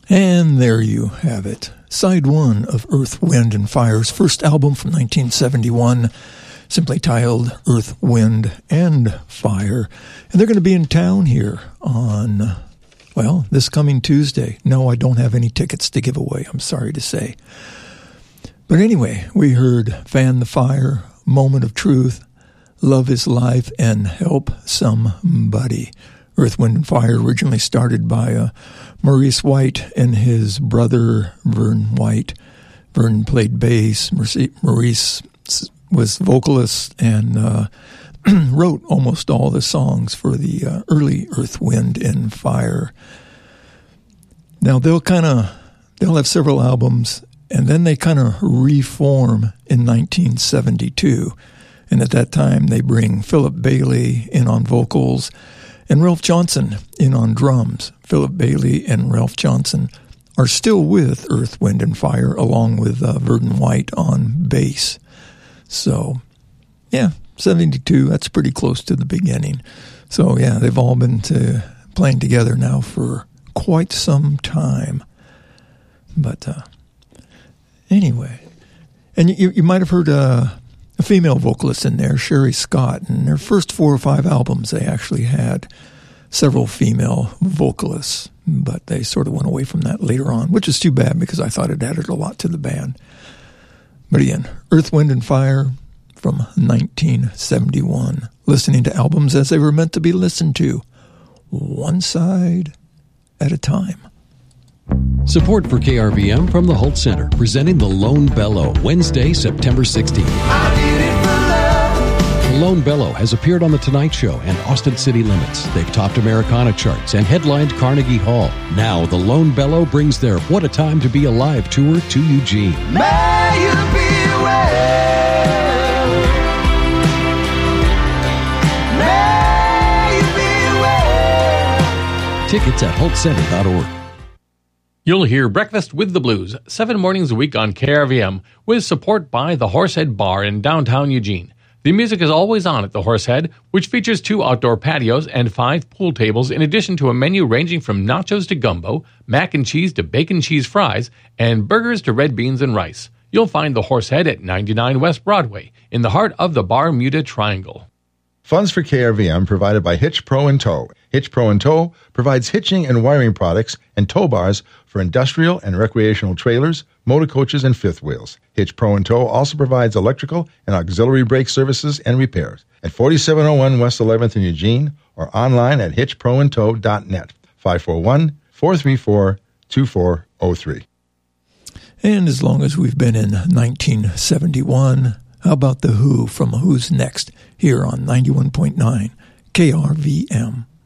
And there you have it. Side one of Earth, Wind, and Fire's first album from 1971, simply titled Earth, Wind, and Fire. And they're going to be in town here on, well, this coming Tuesday. No, I don't have any tickets to give away, I'm sorry to say. But anyway, we heard Fan the Fire, Moment of Truth, Love is Life, and Help Somebody. Earth, Wind, and Fire originally started by Maurice White and his brother Vern White. Vern played bass. Maurice was vocalist and wrote almost all the songs for the early Earth, Wind, and Fire. Now they'll have several albums, and then they kind of reform in 1972. And at that time, they bring Philip Bailey in on vocals and Ralph Johnson in on drums. Philip Bailey and Ralph Johnson are still with Earth, Wind, and Fire, along with Vern White on bass. So, yeah, 72, that's pretty close to the beginning. So, yeah, they've all been playing together now for quite some time. But anyway, and you might have heard a female vocalist in there, Sherry Scott. In their first 4 or 5 albums, they actually had several female vocalists, but they sort of went away from that later on, which is too bad because I thought it added a lot to the band. But again, Earth, Wind, and Fire from 1971, listening to albums as they were meant to be listened to, one side at a time. Support for KRVM from the Holt Center, presenting the Lone Bellow, Wednesday, September 16th. I did it for love. The Lone Bellow has appeared on The Tonight Show and Austin City Limits. They've topped Americana charts and headlined Carnegie Hall. Now, the Lone Bellow brings their What a Time to Be Alive tour to Eugene. May you be well. May you be well. Tickets at holtcenter.org. You'll hear Breakfast with the Blues 7 mornings a week on KRVM with support by the Horsehead Bar in downtown Eugene. The music is always on at the Horsehead, which features 2 outdoor patios and 5 pool tables in addition to a menu ranging from nachos to gumbo, mac and cheese to bacon cheese fries, and burgers to red beans and rice. You'll find the Horsehead at 99 West Broadway in the heart of the Bermuda Triangle. Funds for KRVM provided by Hitch Pro and Tow. Hitch Pro and Tow provides hitching and wiring products and tow bars for industrial and recreational trailers, motor coaches, and fifth wheels. Hitch Pro and Tow also provides electrical and auxiliary brake services and repairs at 4701 West 11th in Eugene or online at hitchproandtow.net, 541-434-2403. And as long as we've been in 1971, how about The Who from Who's Next here on 91.9 KRVM.